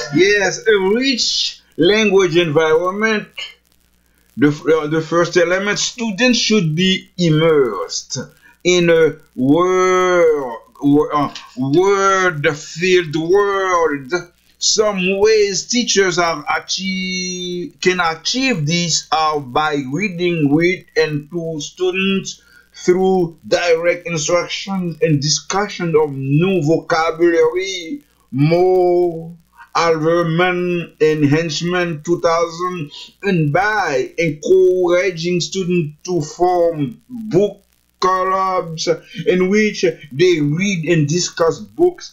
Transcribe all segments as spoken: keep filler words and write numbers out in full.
Yes, a rich language environment. The, uh, the first element, students should be immersed in a word, uh, word-filled world. Some ways teachers are achieve, can achieve this are by reading with and to students through direct instruction and discussion of new vocabulary, more Alverman Enhancement two thousand, and by encouraging students to form book clubs in which they read and discuss books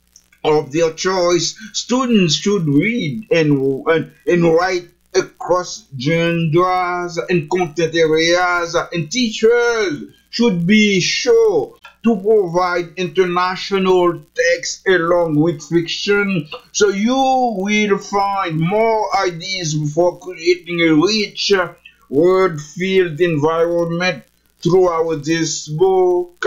of their choice. Students should read and, and, and write across genders and content areas, and teachers should be sure to provide international text along with fiction, so you will find more ideas for creating a rich word-filled environment throughout this book.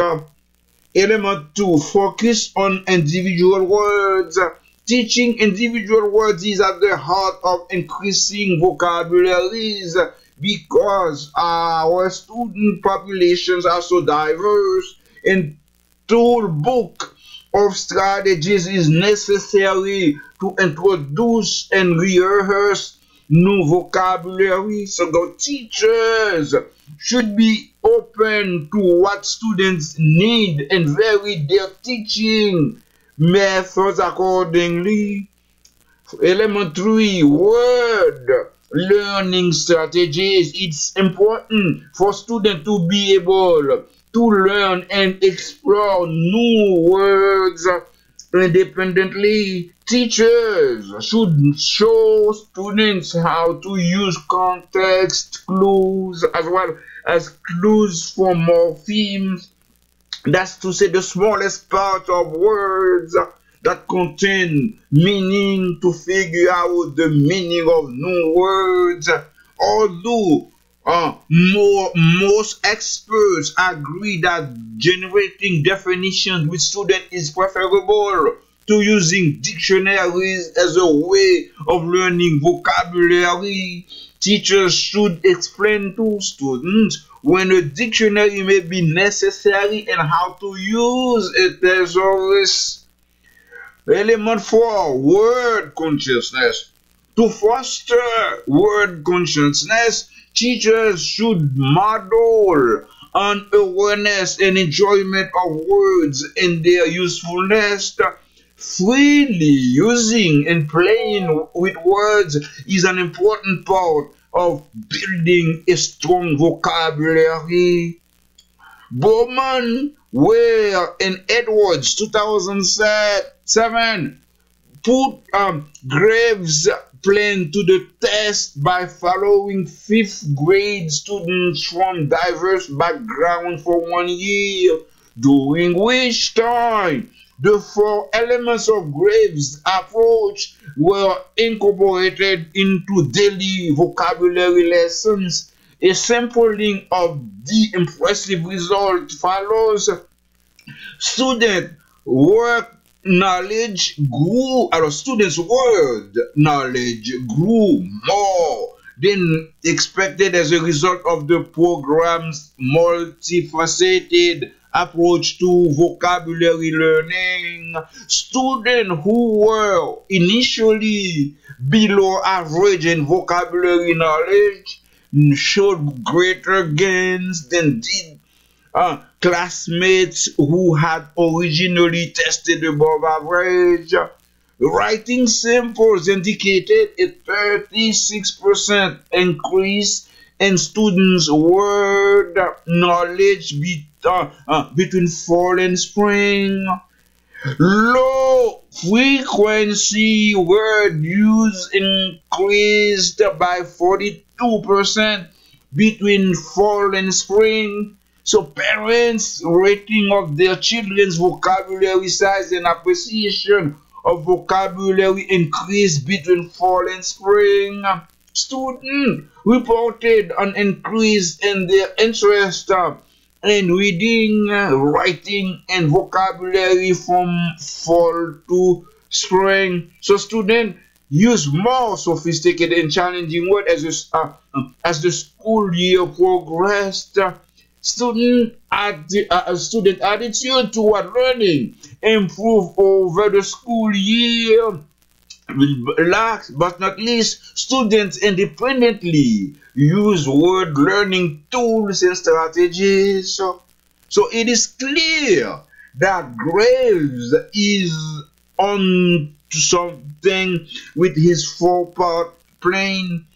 Element two, focus on individual words. Teaching individual words is at the heart of increasing vocabularies because our student populations are so diverse, and toolbook of strategies is necessary to introduce and rehearse new vocabulary. So the teachers should be open to what students need and vary their teaching methods accordingly. Element three, word learning strategies. It's important for students to be able to learn and explore new words independently. Teachers should show students how to use context clues as well as clues for morphemes. That's to say, the smallest part of words that contain meaning, to figure out the meaning of new words. Although uh, more, most experts agree that generating definitions with students is preferable to using dictionaries as a way of learning vocabulary. Teachers should explain to students when a dictionary may be necessary and how to use a thesaurus. Element four, word consciousness. To foster word consciousness, teachers should model an awareness and enjoyment of words and their usefulness. Freely using and playing with words is an important part of building a strong vocabulary. Bowman, Ware, and Edwards, two thousand seven, put um, Graves' plan to the test by following fifth grade students from diverse backgrounds for one year, during which time the four elements of Graves' approach were incorporated into daily vocabulary lessons. A sampling of the impressive result follows. Student work knowledge grew, or students' word knowledge grew more than expected as a result of the program's multifaceted approach to vocabulary learning. Students who were initially below average in vocabulary knowledge showed greater gains than did uh, classmates who had originally tested above average. Writing samples indicated a thirty-six percent increase in students' word knowledge be, uh, uh, between fall and spring. Low frequency word use increased by forty-two percent between fall and spring. So parents' rating of their children's vocabulary size and appreciation of vocabulary increased between fall and spring. Students reported an increase in their interest uh, in reading, uh, writing, and vocabulary from fall to spring. So students use more sophisticated and challenging words as, the- uh, uh, as the school year progressed. Student, atti- uh, student attitude toward learning improved over the school year. Last but not least, students independently use word learning tools and strategies. So, so it is clear that Graves is on to something with his four-part plan,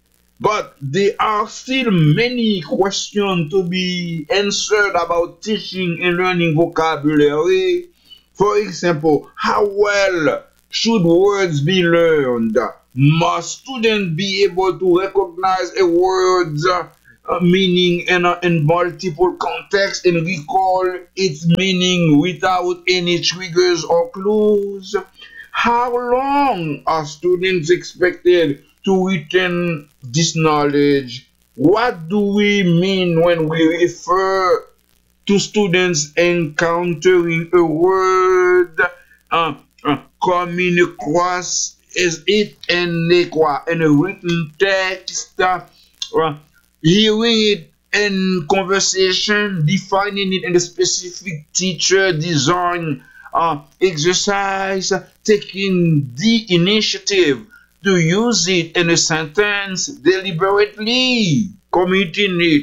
but there are still many questions to be answered about teaching and learning vocabulary. For example, how well should words be learned? Must students be able to recognize a word's uh, meaning in, a, in multiple contexts and recall its meaning without any triggers or clues? How long are students expected to retain this knowledge? What do we mean when we refer to students encountering a word uh, uh, coming across is it in a, qua- in a written text, uh, uh, hearing it in conversation, defining it in a specific teacher design uh, exercise, taking the initiative to use it in a sentence deliberately, committing it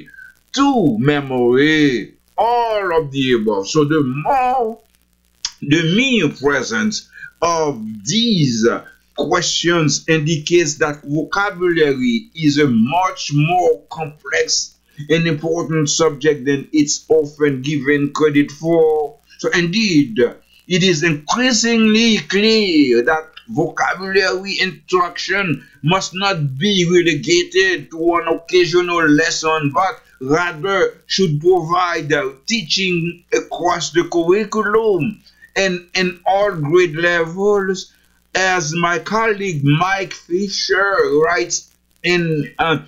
to memory, all of the above. So the more the mere presence of these questions indicates that vocabulary is a much more complex and important subject than it's often given credit for. So indeed, it is increasingly clear that vocabulary instruction must not be relegated to an occasional lesson, but rather should provide uh, teaching across the curriculum and in all grade levels. As my colleague Mike Fisher writes in uh,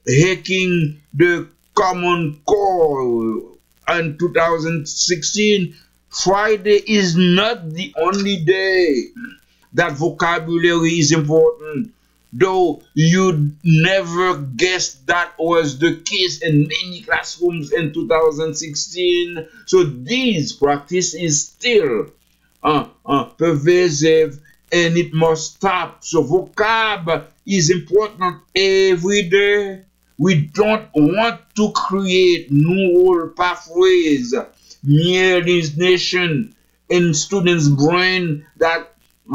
Hacking the Common Core in two thousand sixteen, Friday is not the only day that vocabulary is important, though you'd never guess that was the case in many classrooms in two thousand sixteen. So this practice is still uh, uh, pervasive and it must stop. So vocab is important every day. We don't want to create neural pathways, memorization in students' brain that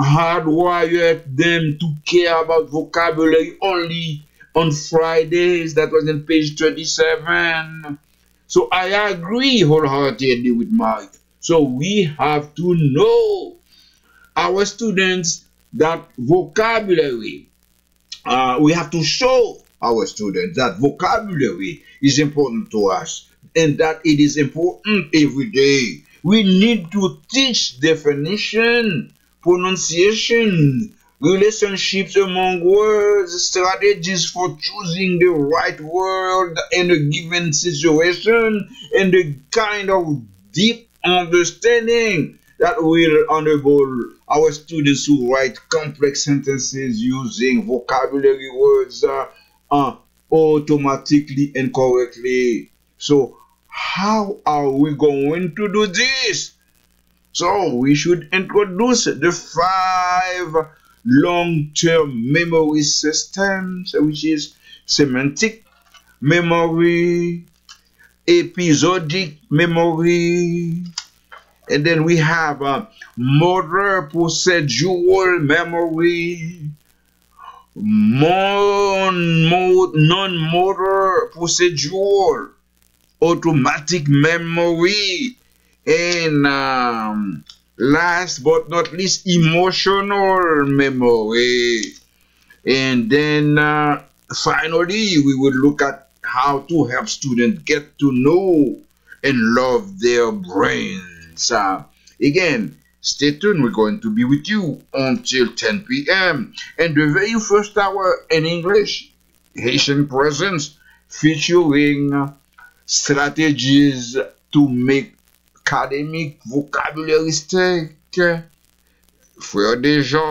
hardwire them to care about vocabulary only on Fridays. That was in page thirty-seven. So I agree wholeheartedly with Mike. So we have to know our students that vocabulary, uh, we have to show our students that vocabulary is important to us and that it is important every day. We need to teach definition, pronunciation, relationships among words, strategies for choosing the right word in a given situation, and the kind of deep understanding that will enable our students who write complex sentences using vocabulary words uh, uh, automatically and correctly. So, how are we going to do this? So, we should introduce the five long-term memory systems, which is semantic memory, episodic memory, and then we have uh, motor procedural memory, mon, mo, non-motor procedural automatic memory, and um, last but not least, emotional memory. And then uh, finally, we will look at how to help students get to know and love their brains. Uh, again, stay tuned. We're going to be with you until ten p m And the very first hour in English, Haitian Presence, featuring strategies to make academic vocabulary stick. Frère des gens.